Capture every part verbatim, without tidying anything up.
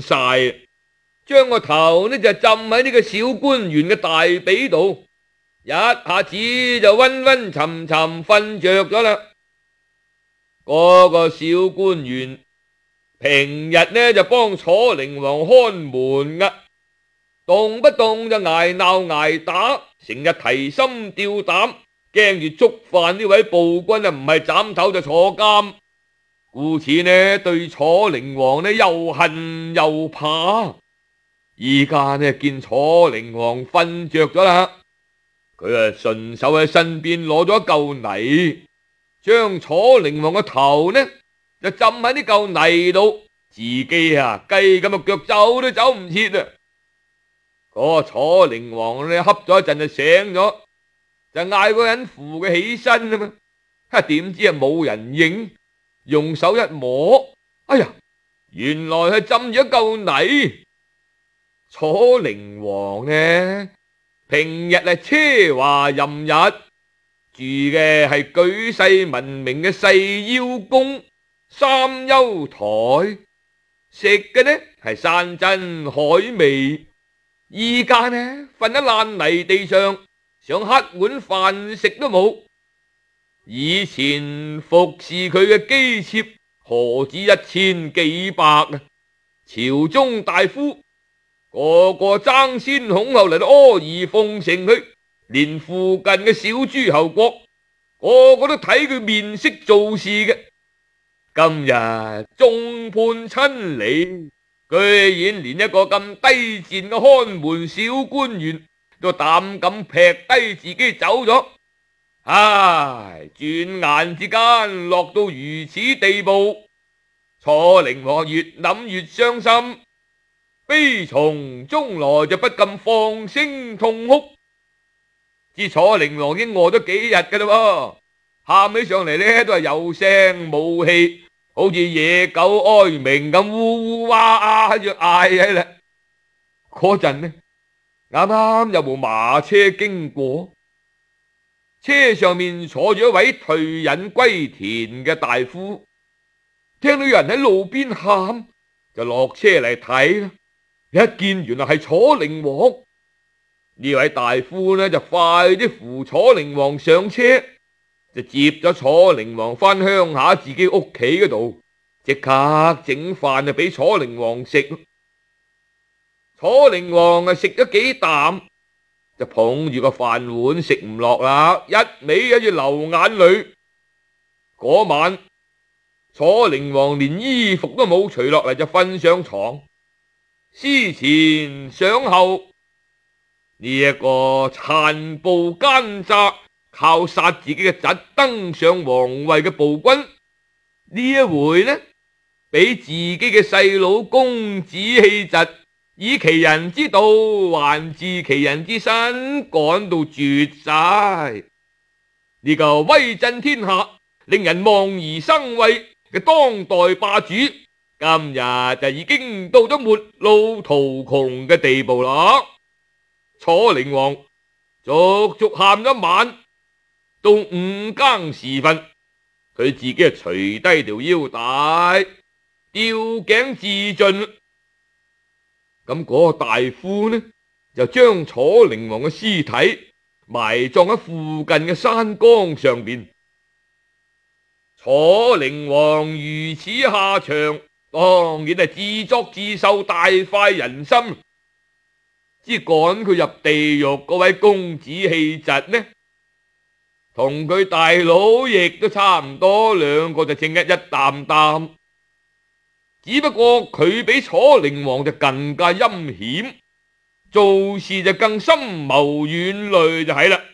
晒，將個頭呢就浸喺呢個小官員嘅大髀度，一下子就昏昏沉沉瞓着咗啦。嗰個小官員平日呢就幫楚靈王看門噶，動不動就挨鬧挨打，成日提心吊膽，驚住觸犯呢位暴君啊，唔係斬頭就坐監。故此呢，對楚靈王呢又恨又怕。而家呢見楚靈王瞓着咗啦，佢啊順手喺身邊攞咗一嚿泥，將楚靈王嘅頭呢就浸喺呢嚿泥度，自己啊雞咁嘅腳走都走唔切啊！嗰個楚靈王呢瞌咗一陣就醒咗，就嗌個人扶佢起身啊嘛，哈點知啊冇人應，用手一摸，哎呀，原來係浸住一嚿泥。楚靈王呢平日係奢華淫逸，住嘅係舉世聞名嘅細腰宮三丘台，食嘅呢係山珍海味，依家呢瞓喺爛泥地上，想乞碗飯食都冇。以前服侍佢嘅姬妾何止一千幾百啊，朝中大夫個個爭先恐後嚟到阿諛奉承佢，連附近嘅小諸侯國個個都睇佢面色做事嘅。今日眾叛親離，居然連一個咁低賤嘅看門小官員都膽敢劈低自己走咗。唉，轉眼之間落到如此地步，楚靈王越諗越傷心，悲從中來就不禁放聲痛哭。知楚靈王已經餓咗幾日㗎啦喎，喊起上嚟呢都係有聲冇氣，好似野狗哀鳴咁，嗚嗚哇啊喺度嗌起啦。嗰陣呢，啱啱有部馬車經過，車上面坐住一位退隱歸田嘅大夫，聽到有人喺路邊喊，就落車嚟睇啦。一見原來係楚靈王，呢位大夫呢就快啲扶楚靈王上車，就接咗楚靈王返鄉下自己屋企嗰度，即刻整飯就俾楚靈王食。楚靈王啊食咗幾啖，就捧住個飯碗食唔落啦，一味喺度流眼淚。嗰晚楚靈王連衣服都冇除落嚟，就瞓上床。思前想後，呢一個殘暴奸詐，靠殺自己嘅侄登上皇位嘅暴君，呢一回呢，俾自己嘅細佬公子氣疾，以其人之道還治其人之身，趕到絕晒。呢個威震天下，令人望而生畏嘅當代霸主，今日就已經到咗末路途窮嘅地步啦。楚靈王足足喊一晚，到五更時分，佢自己啊除低條腰帶，吊頸自盡。咁嗰個大夫呢，就將楚靈王嘅屍體埋葬喺附近嘅山崗上邊。楚靈王如此下場，當然係自作自受，大快人心。之趕佢入地獄嗰位公子氣疾呢，同佢大佬亦都差唔多，兩個就正一一擔擔。只不過佢比楚靈王就更加陰險，做事就更深謀遠慮就係啦。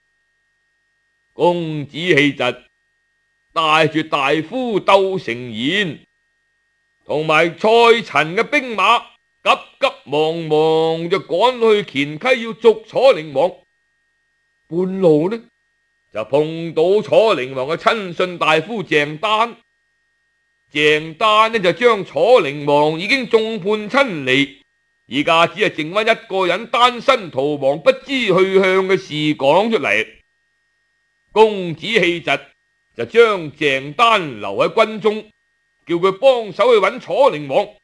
公子氣疾帶住大夫竇成賢同埋蔡陳嘅兵馬，急急忙忙就趕去黔溪要捉楚靈王。半路呢就碰到楚靈王嘅親信大夫鄭丹。鄭丹呢就將楚靈王已經眾叛親離，而家只係剩翻一個人單身逃亡不知去向嘅事講出嚟。公子氣疾就將鄭丹留喺軍中，叫佢幫手去揾楚靈王。